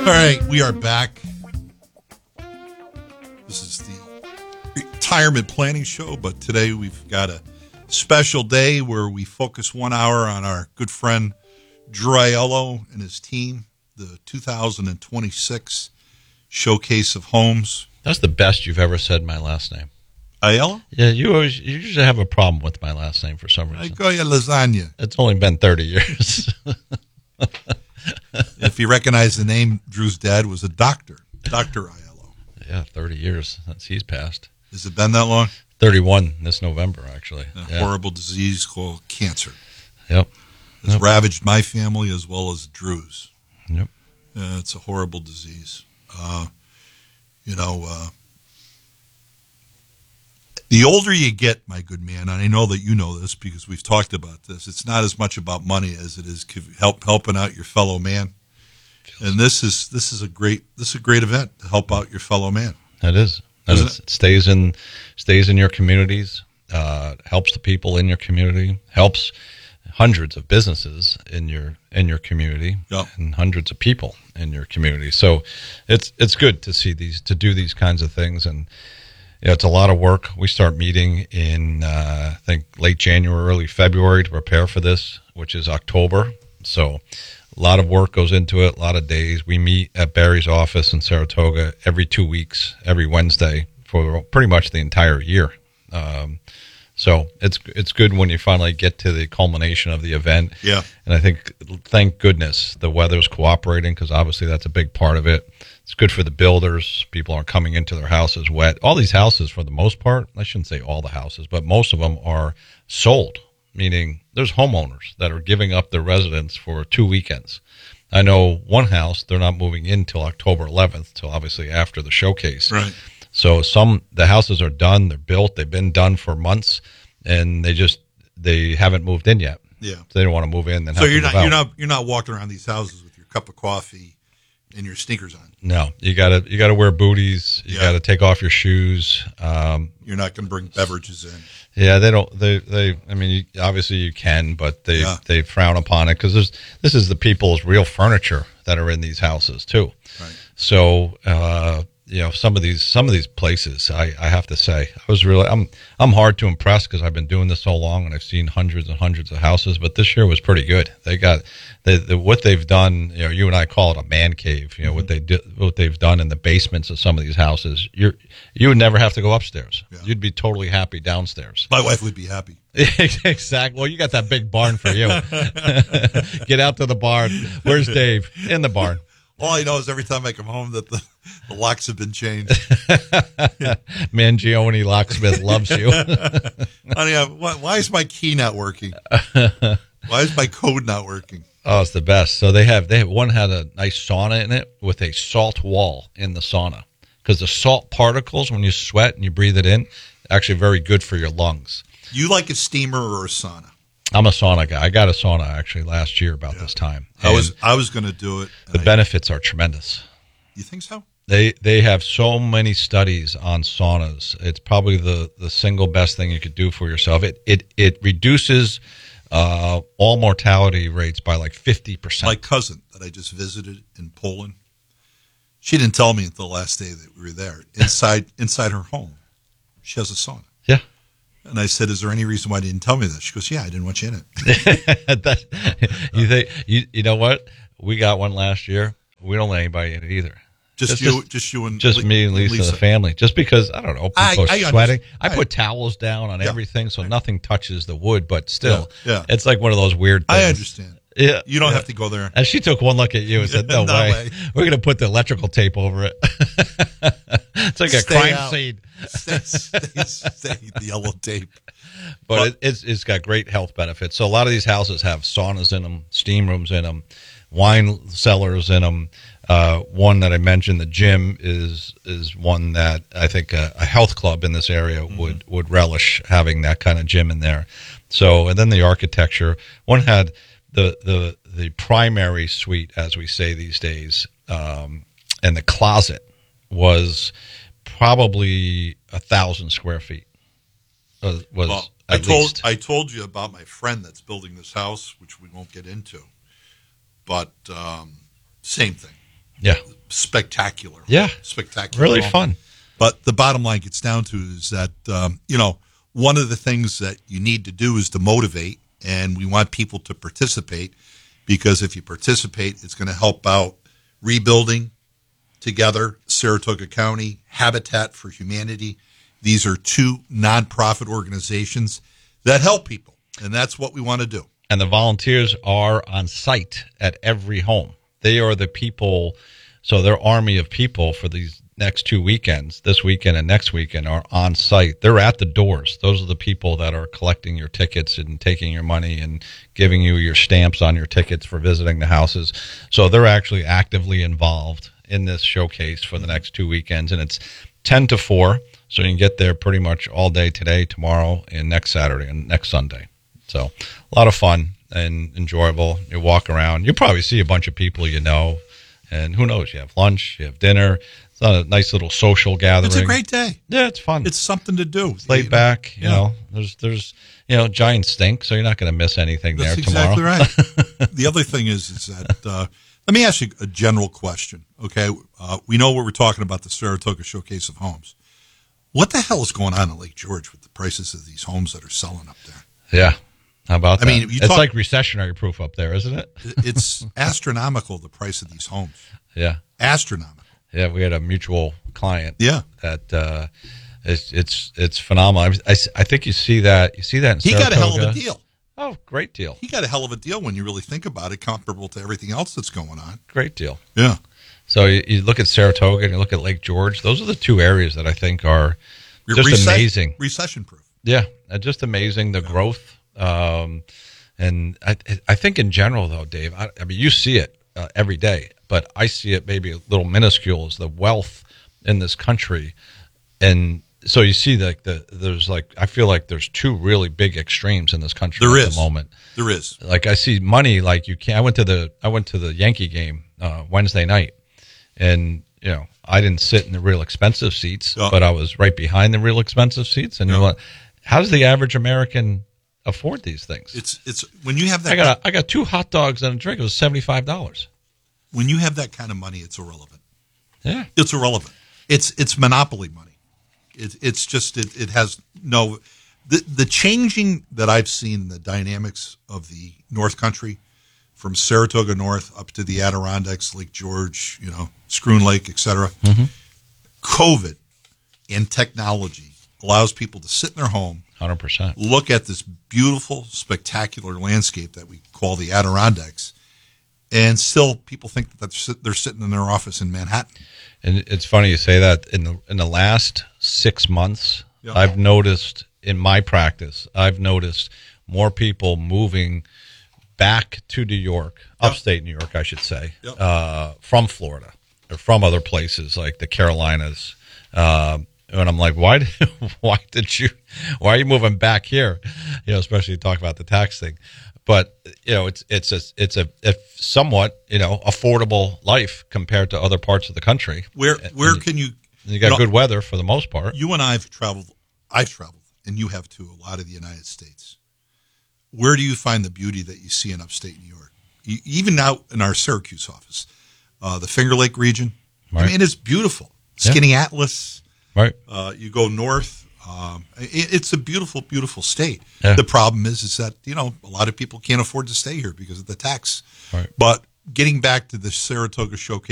right, we are back. This is the retirement planning show, but today we've got a special day where we focus 1 hour on our good friend Drew Aiello and his team, the 2026 Showcase of Homes. That's the best you've ever said my last name. Aiello? Yeah, you usually have a problem with my last name for some reason. I call you lasagna. It's only been 30 years. If you recognize the name, Drew's dad was a doctor, Dr. Aiello. Yeah, 30 years since he's passed. Has it been that long? 31 this November, actually. A horrible disease called cancer. Yep. It's ravaged my family as well as Drew's. Yep. It's a horrible disease. The older you get, my good man, and I know that you know this because we've talked about this, it's not as much about money as it is helping out your fellow man. And this is a great event to help out your fellow man. It is. And it stays in your communities, helps the people in your community, helps hundreds of businesses in your community, and hundreds of people in your community. So it's good to do these kinds of things, and it's a lot of work. We start meeting in I think late January, early February to prepare for this, which is October. So a lot of work goes into it, a lot of days. We meet at Barry's office in Saratoga every 2 weeks, every Wednesday for pretty much the entire year. So it's good when you finally get to the culmination of the event. Yeah. And I think, thank goodness, the weather's cooperating because obviously that's a big part of it. It's good for the builders. People aren't coming into their houses wet. All these houses, for the most part, I shouldn't say all the houses, but most of them are sold, meaning there's homeowners that are giving up their residence for 2 weekends. I know one house, they're not moving in till October 11th, till obviously after the showcase. Right. So the houses are done, they're built, they've been done for months, and they haven't moved in yet. Yeah. So they don't want to move in. So you're not walking around these houses with your cup of coffee and your sneakers on. No, you gotta wear booties. You gotta take off your shoes. You're not going to bring beverages in. Yeah, they don't. I mean, obviously you can, but they frown upon it because this is the people's real furniture that are in these houses too. Right. So some of these places, I have to say, I'm hard to impress because I've been doing this so long and I've seen hundreds and hundreds of houses. But this year was pretty good. They got what they've done. You and I call it a man cave. What they've done in the basements of some of these houses. You would never have to go upstairs. Yeah. You'd be totally happy downstairs. My wife would be happy. Exactly. Well, you got that big barn for you. Get out to the barn. Where's Dave? In the barn. All I know is every time I come home that the locks have been changed. Mangione Locksmith loves you. Honey, why is my key not working? Why is my code not working? Oh, it's the best. So one had a nice sauna in it with a salt wall in the sauna because the salt particles, when you sweat and you breathe it in, actually very good for your lungs. You like a steamer or a sauna? I'm a sauna guy. I got a sauna actually last year about this time. I was going to do it. The benefits are tremendous. You think so? They have so many studies on saunas. It's probably the single best thing you could do for yourself. It reduces all mortality rates by like 50%. My cousin that I just visited in Poland, she didn't tell me until the last day that we were there. Inside her home, she has a sauna. Yeah. And I said, "Is there any reason why you didn't tell me that?" She goes, "Yeah, I didn't want you in it." You know what? We got one last year. We don't let anybody in it either. Just you and me and Lisa, the family. Just because I don't know, people are sweating. I put towels down on everything so nothing touches the wood. But still, it's like one of those weird things. I understand. Yeah, you don't have to go there. And she took one look at you and said, "No way. We're going to put the electrical tape over it." It's like a crime scene. Stay the yellow tape. But it's got great health benefits. So a lot of these houses have saunas in them, steam rooms in them, wine cellars in them. One that I mentioned, the gym, is one that I think a health club in this area would relish having that kind of gym in there. So, and then the architecture. One had the primary suite, as we say these days, and the closet was probably 1,000 square feet. I told you about my friend that's building this house, which we won't get into, but same thing. spectacular. Yeah. Spectacular. Really fun. But the bottom line gets down to is that, one of the things that you need to do is to motivate, and we want people to participate, because if you participate, it's going to help out Rebuilding Together, Saratoga County, Habitat for Humanity. These are two nonprofit organizations that help people, and that's what we want to do. And the volunteers are on site at every home. They are the people, so their army of people for these next 2 weekends, this weekend and next weekend, are on site. They're at the doors. Those are the people that are collecting your tickets and taking your money and giving you your stamps on your tickets for visiting the houses. So they're actually actively involved in this showcase for the next 2 weekends, and it's 10 to 4, so you can get there pretty much all day today, tomorrow, and next Saturday and next Sunday. So a lot of fun and enjoyable. You walk around, you probably see a bunch of people you know, and who knows, you have lunch, you have dinner. It's a nice little social gathering. It's a great day. Yeah, it's fun. It's something to do. It's laid back, you know. There's giant stink, so you're not going to miss anything there tomorrow. That's exactly right. The other thing is that let me ask you a general question. Okay, we know we're talking about the Saratoga Showcase of Homes. What the hell is going on in Lake George with the prices of these homes that are selling up there? Yeah. How about that? I mean, it's like recessionary proof up there, isn't it? It's astronomical, the price of these homes. Yeah. Astronomical. Yeah, we had a mutual client. Yeah. That it's phenomenal. I think you see that in Saratoga. He got a hell of a deal. Oh, great deal. He got a hell of a deal when you really think about it, comparable to everything else that's going on. Great deal. Yeah. So you look at Saratoga and you look at Lake George. Those are the two areas that I think are just amazing. Recession-proof. Yeah, just amazing, the growth. And I think in general, though, Dave, I mean, you see it every day, but I see it maybe a little minuscule, is the wealth in this country. And so you see I feel like there's two really big extremes in this country at the moment. There is. Like I see money, like you can't. I went to the Yankee game Wednesday night, and I didn't sit in the real expensive seats, but I was right behind the real expensive seats. And you're like, how does the average American afford these things? It's when you have that. I got 2 hot dogs and a drink. It was $75. When you have that kind of money, it's irrelevant. Yeah, it's irrelevant. It's monopoly money. It's just it has no the changing that I've seen, the dynamics of the North Country, from Saratoga North up to the Adirondacks, Lake George, Schroon Lake, etc. Mm-hmm. COVID and technology allows people to sit in their home, 100%, look at this beautiful, spectacular landscape that we call the Adirondacks, and still people think that they're sitting in their office in Manhattan. And it's funny you say that. In the last 6 months, I've noticed in my practice, more people moving back to New York, upstate New York, I should say, from Florida or from other places like the Carolinas. And I'm like, why are you moving back here? Especially talk about the tax thing. But it's a somewhat affordable life compared to other parts of the country. Where can you? You got good weather for the most part. You and I've traveled. I've traveled, and you have too. A lot of the United States. Where do you find the beauty that you see in upstate New York? Even out in our Syracuse office, the Finger Lake region. Right. I mean, it's beautiful. Skinny Atlas. Right. You go north. It's a beautiful, beautiful state. Yeah. The problem is that a lot of people can't afford to stay here because of the tax. Right. But getting back to the Saratoga Showcase